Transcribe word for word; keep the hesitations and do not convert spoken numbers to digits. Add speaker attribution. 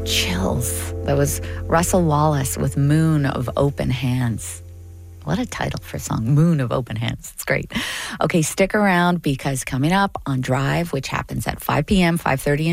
Speaker 1: chills. That was Russell Wallace with Moon of Open Hands. What a title for a song, Moon of Open Hands. It's great. Okay, stick around because coming up on Drive, which happens at five p.m., five thirty